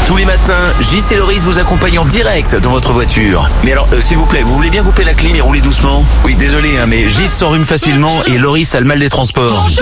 Tous les matins, Gis et Loris vous accompagnent en direct dans votre voiture. Mais alors, s'il vous plaît, vous voulez bien couper la clim et rouler doucement? Oui, désolé, mais Gis s'enrhume facilement et Loris a le mal des transports.